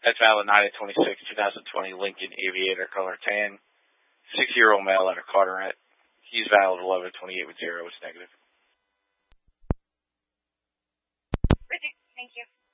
That's valid 9/26/2020. Lincoln Aviator, color tan. 6-year-old male out of Carteret. He's valid 11/28 with 0. It's negative. Bridget, thank you.